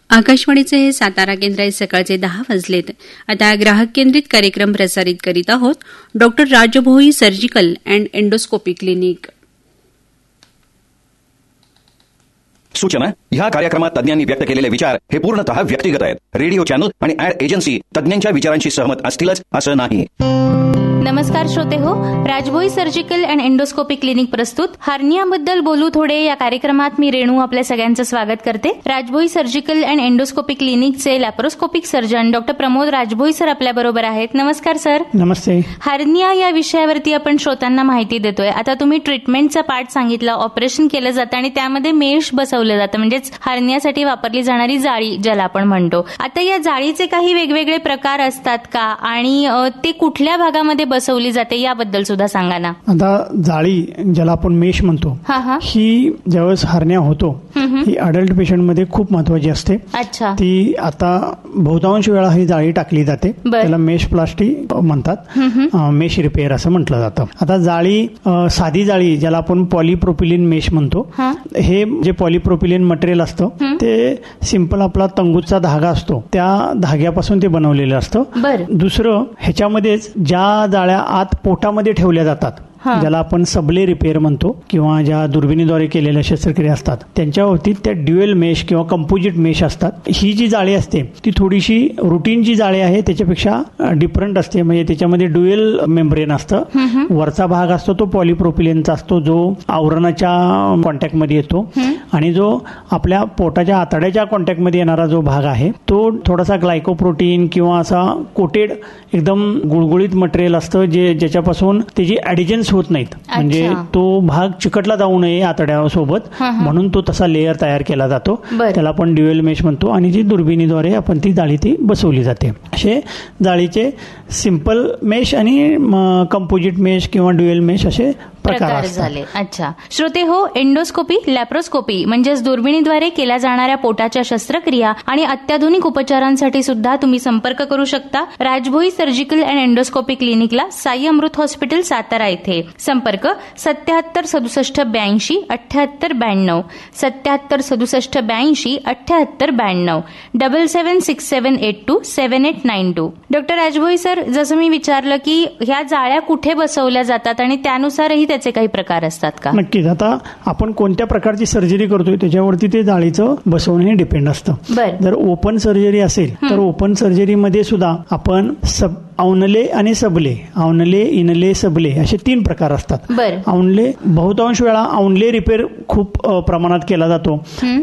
आकाशवाणीचे हे सातारा केंद्र आहे. सकाळचे 10 वाजलेत. आता ग्राहक केंद्रित कार्यक्रम प्रसारित करीत आहोत. Doctor Rajbhoi surgical and endoscopy clinic. सूचना: ह्या कार्यक्रमात तज्ञांनी व्यक्त केलेले विचार हे पूर्णतः व्यक्तिगत आहेत. रेडिओ चॅनल आणि ऍड एजन्सी तज्ञांच्या विचारांशी सहमत असतीलच असं नाही. नमस्कार श्रोते हो, Rajbhoi surgical and endoscopy clinic प्रस्तुत हार्नियाबद्दल बोलू थोडे या कार्यक्रमात मी रेणू आपल्या सगळ्यांचं स्वागत करते. Rajbhoi surgical and endoscopy क्लिनिकचे laparoscopic surgeon doctor Pramod Rajbhoi sir आपल्या बरोबर आहेत. नमस्कार सर. नमस्ते. हार्निया या विषयावरती आपण श्रोत्यांना माहिती देतोय. आता तुम्ही ट्रीटमेंटचा पार्ट सांगितला, ऑपरेशन केलं जातं आणि त्यामध्ये मेश बसवलं जातं, म्हणजेच हार्नियासाठी वापरली जाणारी जाळी ज्याला आपण म्हणतो. आता या जाळीचे काही वेगवेगळे प्रकार असतात का आणि ते कुठल्या भागामध्ये बसवली जाते याबद्दल सुद्धा सांगा ना. आता जाळी ज्याला आपण मेश म्हणतो, ही ज्यावेळेस हार्निया होतो ही अडल्ट पेशंट मध्ये खूप महत्वाची असते. अच्छा. ती आता बहुतांश वेळा ही जाळी टाकली जाते. त्याला मेश प्लास्टी म्हणतात, मेश रिपेअर असं म्हटलं जातं. आता जाळी, साधी जाळी ज्याला आपण पॉलिप्रोपिलिन मेश म्हणतो, हे जे पॉलिप्रोपिलिन मटेरियल असतं ते सिंपल आपला तंगूचा धागा असतो त्या धाग्यापासून ते बनवलेलं असतं. दुसरं, ह्याच्यामध्येच ज्या जाळ्या आत पोटामध्ये ठेवल्या जातात ज्याला आपण सबले रिपेअर म्हणतो किंवा ज्या दुर्बिणीद्वारे केलेल्या शस्त्रक्रिया असतात त्यांच्या बाबतीत त्या ड्युएल मेश किंवा कंपोजिट मेश असतात. ही जी जाळी असते ती थोडीशी रुटीन जी जाळी आहे त्याच्यापेक्षा डिफरंट असते. म्हणजे त्याच्यामध्ये ड्युएल मेम्ब्रेन असतं. वरचा भाग असतो तो पॉलिप्रोपिलेनचा असतो जो आवरणाच्या कॉन्टॅक्टमध्ये येतो, आणि जो आपल्या पोटाच्या आतड्याच्या कॉन्टॅक्टमध्ये येणारा जो भाग आहे तो थोडासा ग्लायकोप्रोटीन किंवा असा कोटेड एकदम गुळगुळीत मटेरियल असतं जे ज्याच्यापासून त्याची ऍडिजन्स होत नाहीत. म्हणजे तो भाग चिकटला जाऊ नये आतड्यासोबत म्हणून तो तसा लेअर तयार केला जातो. त्याला आपण ड्युएल मेश म्हणतो आणि जी दुर्बिणीद्वारे आपण ती जाळी ती बसवली जाते. असे जाळीचे सिंपल मेश आणि कंपोजिट मेश किंवा ड्युएल मेश असे प्रकार झाले. अच्छा श्रोते हो, एंडोस्कोपी, लॅप्रोस्कोपी म्हणजेच दुर्बिणीद्वारे केल्या जाणाऱ्या पोटाच्या शस्त्रक्रिया आणि अत्याधुनिक उपचारांसाठी सुद्धा तुम्ही संपर्क करू शकता Rajbhoi surgical and endoscopy क्लिनिकला, Sai Amrut hospital Satara येथे. संपर्क 77 67 82 78 92 77 67 82 78 92 776782 7892. डॉक्टर राजभोई सर, जसं मी विचारलं की ह्या जाळ्या कुठे बसवल्या जातात आणि त्यानुसारही त्याचे काही प्रकार असतात का? नक्कीच. आता आपण कोणत्या प्रकारची सर्जरी करतोय त्याच्यावरती ते जाळीचं बसवणं हे डिपेंड असतं. जर ओपन सर्जरी असेल तर ओपन सर्जरीमध्ये सुद्धा आपण औनले आणि सबले, औनले, इनले, सबले असे 3 प्रकार असतात. औनले बहुतांश वेळा औनले रिपेअर खूप प्रमाणात केला जातो.